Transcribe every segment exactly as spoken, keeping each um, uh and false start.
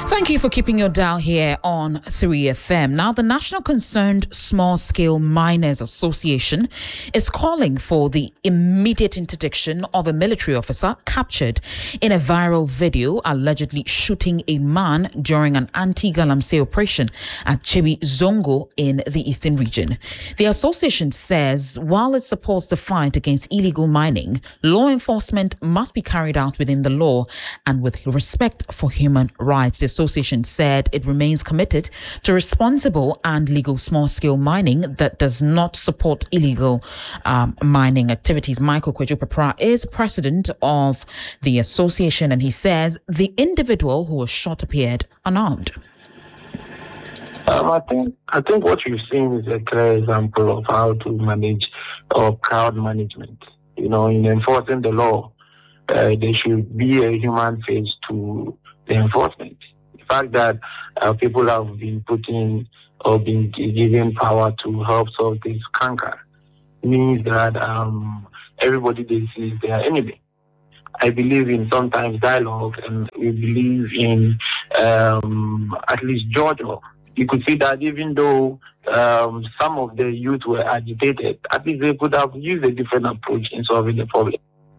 Thank you for keeping your dial here on three F M. Now, the National Concerned Small-Scale Miners Association is calling for the immediate interdiction of a military officer captured in a viral video allegedly shooting a man during an anti-galamsey operation at Chebi Zongo in the eastern region. The association says while it supports the fight against illegal mining, law enforcement must be carried out within the law and with respect for human rights. The association said it remains committed to responsible and legal small-scale mining that does not support illegal um, mining activities. Michael Kwejo-Pepra is president of the association, and he says the individual who was shot appeared unarmed. Um, I think I think what you've seen is a clear example of how to manage or crowd management. You know, in enforcing the law, uh, there should be a human face to the enforcement. The fact that uh, people have been putting or been given power to help solve this canker means that um, everybody they see is their enemy. I believe in sometimes dialogue, and we believe in um, at least Georgia. You could see that even though um, some of the youth were agitated, at least they could have used a different approach in solving the problem.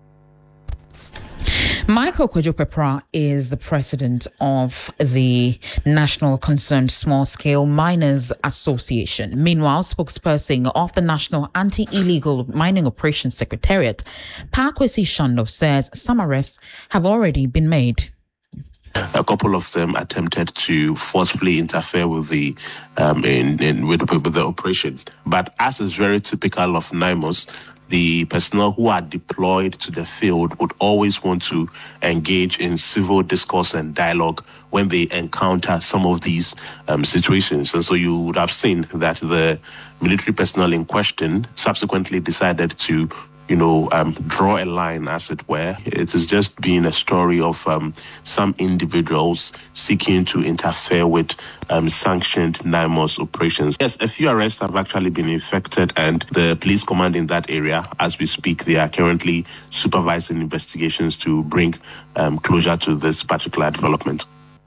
Michael Kwejo-Pepra is the president of the National Concerned Small-Scale Miners Association. Meanwhile, spokesperson of the National Anti-Illegal Mining Operations Secretariat, Pakwesi Shandov, says some arrests have already been made. A couple of them attempted to forcefully interfere with the um, in, in with, with the operation, but as is very typical of NIMOS, the personnel who are deployed to the field would always want to engage in civil discourse and dialogue when they encounter some of these um, situations. And so you would have seen that the military personnel in question subsequently decided to you know, um, draw a line, as it were. It has just been a story of um, some individuals seeking to interfere with um, sanctioned NIMOS operations. Yes, a few arrests have actually been effected, and the police command in that area, as we speak, they are currently supervising investigations to bring um, closure to this particular development.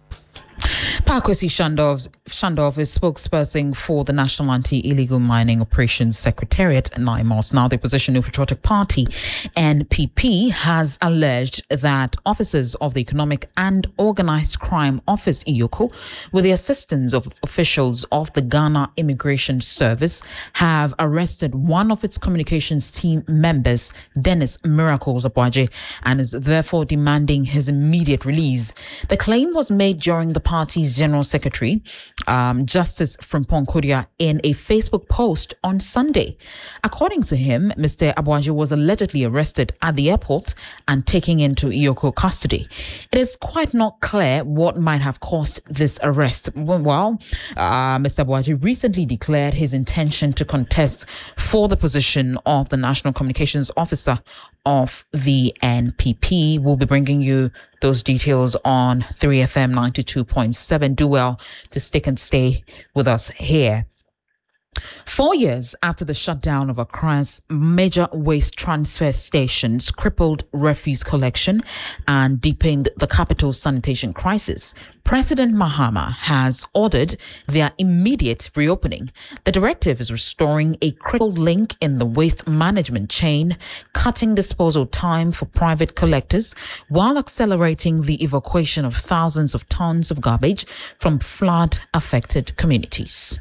Pakwesi Shandov, Shandov is spokesperson for the National Anti-Illegal Mining Operations Secretariat, NIMOS. Now, the opposition New Patriotic Party, N P P, has alleged that officers of the Economic and Organized Crime Office, E O C O, with the assistance of officials of the Ghana Immigration Service, have arrested one of its communications team members, Dennis Miracles Abuaje, and is therefore demanding his immediate release. The claim was made during the party's General Secretary, um, Justice Frimpong Kodia, in a Facebook post on Sunday. According to him, Mister Abuaje was allegedly arrested at the airport and taken into E O C O custody. It is quite not clear what might have caused this arrest. Well, uh, Mister Abuaje recently declared his intention to contest for the position of the National Communications Officer of the N P P. We'll be bringing you those details on three F M ninety-two point seven. Do well to stick and stay with us here. Four years after the shutdown of Accra's major waste transfer stations crippled refuse collection and deepened the capital's sanitation crisis, President Mahama has ordered their immediate reopening. The directive is restoring a critical link in the waste management chain, cutting disposal time for private collectors, while accelerating the evacuation of thousands of tons of garbage from flood-affected communities.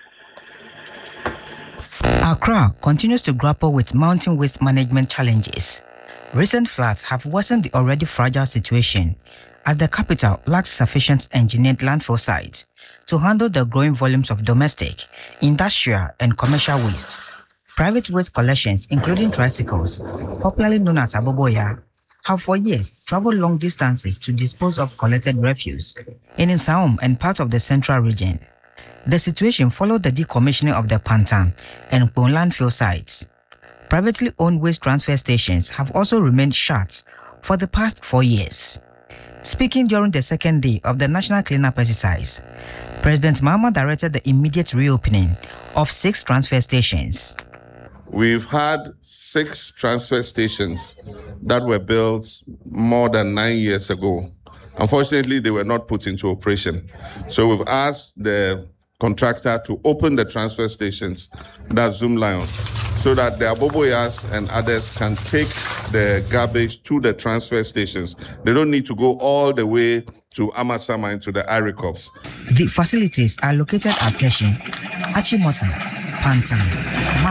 Accra continues to grapple with mounting waste management challenges. Recent floods have worsened the already fragile situation as the capital lacks sufficient engineered landfill sites to handle the growing volumes of domestic, industrial, and commercial waste. Private waste collections, including tricycles, popularly known as aboboya, have for years traveled long distances to dispose of collected refuse in Nsaum and part of the central region. The situation followed the decommissioning of the Pantan and Kpon landfill sites. Privately owned waste transfer stations have also remained shut for the past four years. Speaking during the second day of the national cleanup exercise, President Mahama directed the immediate reopening of six transfer stations. We've had six transfer stations that were built more than nine years ago, Unfortunately, they were not put into operation. So we've asked the contractor to open the transfer stations, that's Zoom Lion, so that the Aboboyas and others can take the garbage to the transfer stations. They don't need to go all the way to Amasama into the Irikops. The facilities are located at Teshin, Achimota, Pantan,